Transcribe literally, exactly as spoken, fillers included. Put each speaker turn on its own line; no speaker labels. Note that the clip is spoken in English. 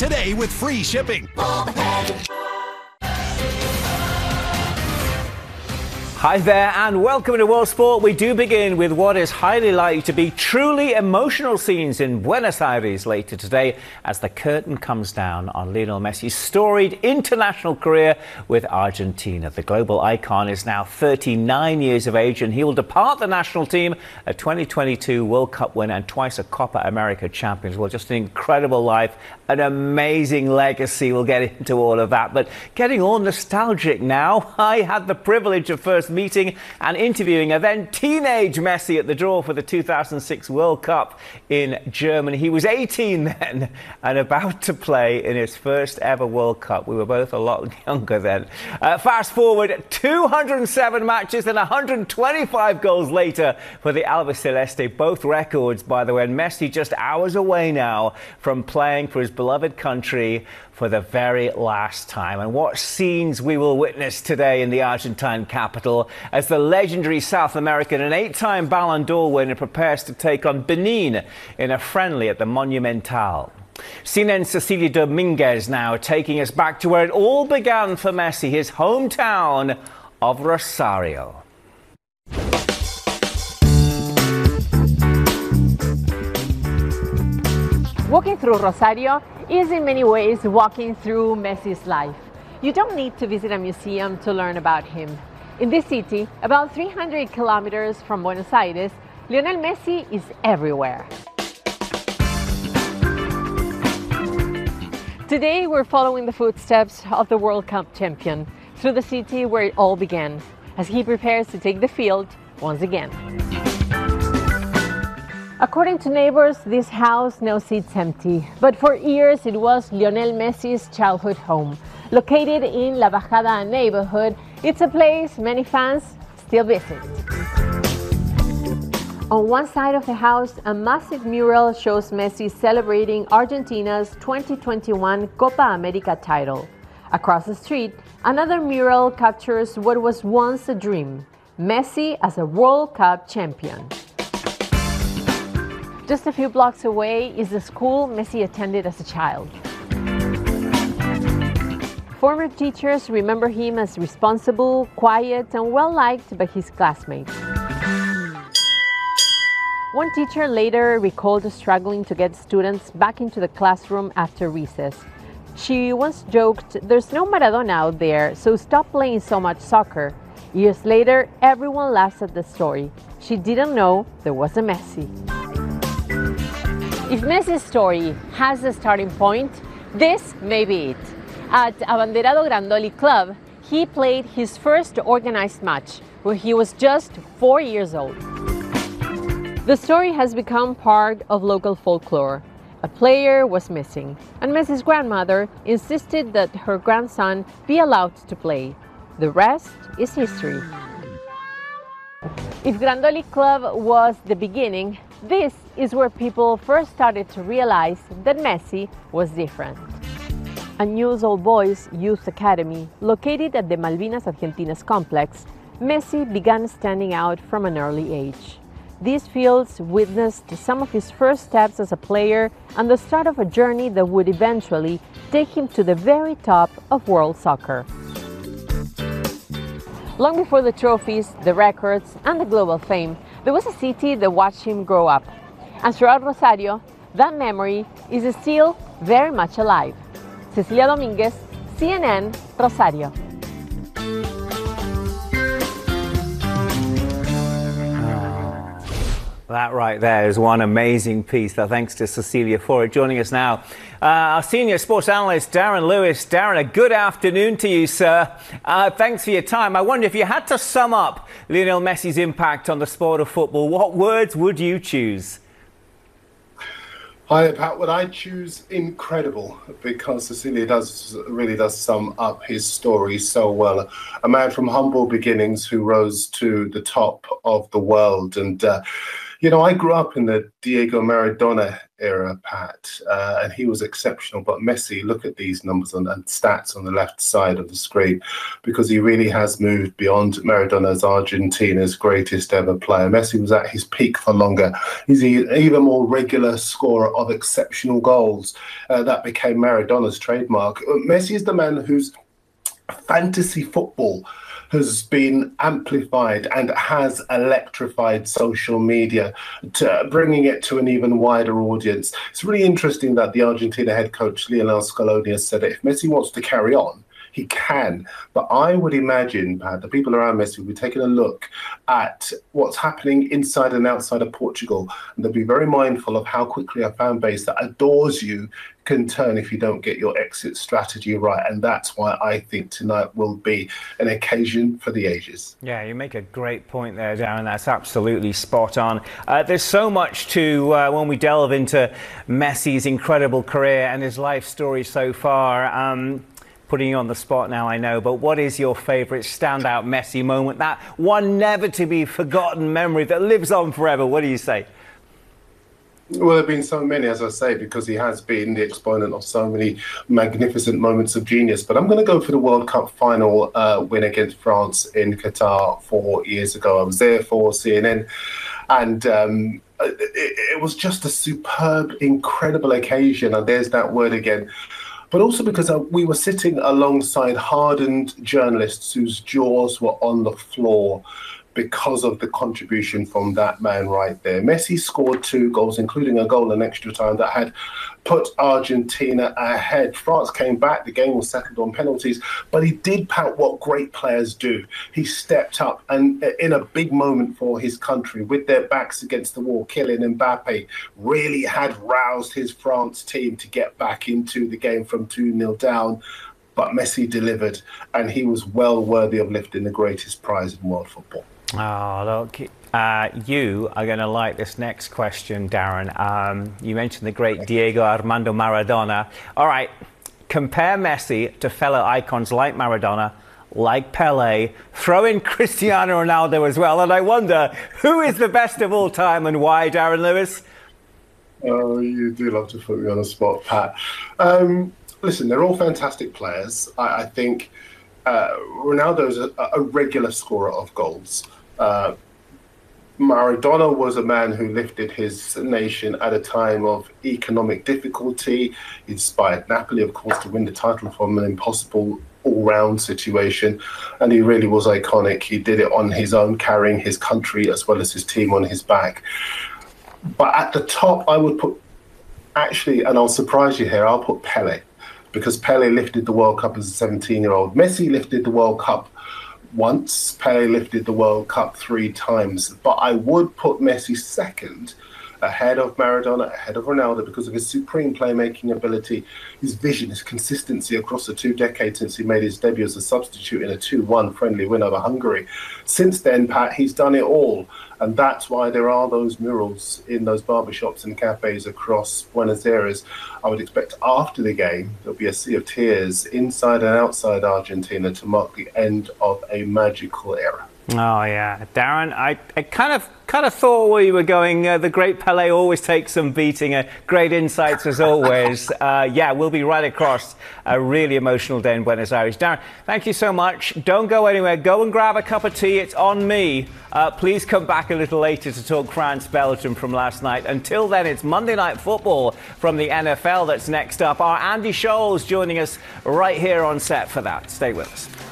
today with free shipping.
Hi there and welcome to World Sport. We do begin with what is highly likely to be truly emotional scenes in Buenos Aires later today as the curtain comes down on Lionel Messi's storied international career with Argentina. The global icon is now thirty-nine years of age and he will depart the national team, a twenty twenty-two World Cup winner and twice a Copa America champion. Well, just an incredible life, an amazing legacy. We'll get into all of that. But getting all nostalgic now, I had the privilege of first meeting and interviewing a then teenage Messi at the draw for the two thousand six World Cup in Germany. He was eighteen then and about to play in his first ever World Cup. We were both a lot younger then. Uh, fast forward two hundred seven matches and one hundred twenty-five goals later for the Albiceleste. Both records, by the way, and Messi just hours away now from playing for his beloved country for the very last time. And what scenes we will witness today in the Argentine capital as the legendary South American and eight-time Ballon d'Or winner prepares to take on Benin in a friendly at the Monumental. C N N's Cecilia Dominguez now taking us back to where it all began for Messi, his hometown of Rosario.
Walking through Rosario is in many ways walking through Messi's life. You don't need to visit a museum to learn about him. In this city, about three hundred kilometers from Buenos Aires, Lionel Messi is everywhere. Today we're following the footsteps of the World Cup champion through the city where it all began, as he prepares to take the field once again. According to neighbors, this house now sits empty, but for years it was Lionel Messi's childhood home. Located in La Bajada neighborhood, it's a place many fans still visit. On one side of the house, a massive mural shows Messi celebrating Argentina's twenty twenty-one Copa America title. Across the street, another mural captures what was once a dream, Messi as a World Cup champion. Just a few blocks away is the school Messi attended as a child. Former teachers remember him as responsible, quiet, and well-liked by his classmates. One teacher later recalled struggling to get students back into the classroom after recess. She once joked, "There's no Maradona out there, so stop playing so much soccer." Years later, everyone laughs at the story. She didn't know there was a Messi. If Messi's story has a starting point, this may be it. At Abanderado Grandoli Club, he played his first organized match when he was just four years old. The story has become part of local folklore. A player was missing, and Messi's grandmother insisted that her grandson be allowed to play. The rest is history. If Grandoli Club was the beginning, this is where people first started to realize that Messi was different. A Newell's Old Boys Youth Academy, located at the Malvinas Argentinas complex, Messi began standing out from an early age. These fields witnessed some of his first steps as a player and the start of a journey that would eventually take him to the very top of world soccer. Long before the trophies, the records, and the global fame, there was a city that watched him grow up. And throughout Rosario, that memory is still very much alive. Cecilia Dominguez, C N N, Rosario.
That right there is one amazing piece. Thanks to Cecilia for it. Joining us now, uh, our senior sports analyst, Darren Lewis. Darren, a good afternoon to you, sir. Uh, thanks for your time. I wonder if you had to sum up Lionel Messi's impact on the sport of football, what words would you choose?
Hi, Pat. Would I choose incredible? Because Cecilia does really does sum up his story so well. A man from humble beginnings who rose to the top of the world. And uh, You know, I grew up in the Diego Maradona era, Pat, uh, and he was exceptional. But Messi, look at these numbers on, and stats on the left side of the screen, because he really has moved beyond Maradona as Argentina's greatest ever player. Messi was at his peak for longer. He's an even more regular scorer of exceptional goals. Uh, that became Maradona's trademark. Messi is the man whose fantasy football has been amplified and has electrified social media, to bringing it to an even wider audience. It's really interesting that the Argentina head coach Lionel Scaloni has said that if Messi wants to carry on, he can. But I would imagine, Pat, the people around Messi will be taking a look at what's happening inside and outside of Portugal, and they'll be very mindful of how quickly a fan base that adores you can turn if you don't get your exit strategy right. And that's why I think tonight will be an occasion for the ages.
Yeah, you make a great point there, Darren. That's absolutely spot on. Uh, there's so much to, uh, when we delve into Messi's incredible career and his life story so far. Um, Putting you on the spot now, I know, but what is your favourite standout Messi moment? That one never to be forgotten memory that lives on forever. What do you say?
Well, there have been so many, as I say, because he has been the exponent of so many magnificent moments of genius. But I'm going to go for the World Cup final uh, win against France in Qatar four years ago. I was there for C N N, and um, it, it was just a superb, incredible occasion. And there's that word again. But also because uh, we were sitting alongside hardened journalists whose jaws were on the floor because of the contribution from that man right there. Messi scored two goals, including a goal in extra time that had put Argentina ahead. France came back, the game was settled on penalties, but he did, Pat, what great players do. He stepped up, and in a big moment for his country, with their backs against the wall, Kylian Mbappe really had roused his France team to get back into the game from two nil down. But Messi delivered, and he was well worthy of lifting the greatest prize in world football.
Oh, look, uh, you are going to like this next question, Darren. Um, you mentioned the great Diego Armando Maradona. All right, compare Messi to fellow icons like Maradona, like Pelé, throw in Cristiano Ronaldo as well, and I wonder, who is the best of all time and why, Darren Lewis?
Oh, you do love to put me on the spot, Pat. Um, listen, they're all fantastic players. I, I think uh, Ronaldo's a, a regular scorer of goals. Uh, Maradona was a man who lifted his nation at a time of economic difficulty. He inspired Napoli, of course, to win the title from an impossible all-round situation. And he really was iconic. He did it on his own, carrying his country as well as his team on his back. But at the top, I would put, actually, and I'll surprise you here, I'll put Pelé, because Pelé lifted the World Cup as a seventeen-year-old. Messi lifted the World Cup once. Pelé lifted the World Cup three times. But I would put Messi second, ahead of Maradona, ahead of Ronaldo, because of his supreme playmaking ability, his vision, his consistency across the two decades since he made his debut as a substitute in a two one friendly win over Hungary. Since then, Pat, he's done it all. And that's why there are those murals in those barbershops and cafes across Buenos Aires. I would expect after the game, there'll be a sea of tears inside and outside Argentina to mark the end of a magical era.
Oh yeah, Darren, I, I kind of kind of thought where you were going. Uh, the great Pelé always takes some beating. Uh, great insights as always. Uh, yeah, we'll be right across a really emotional day in Buenos Aires. Darren, thank you so much. Don't go anywhere. Go and grab a cup of tea. It's on me. Uh, please come back a little later to talk France-Belgium from last night. Until then, it's Monday Night Football from the N F L that's next up. Our Andy Scholes joining us right here on set for that. Stay with us.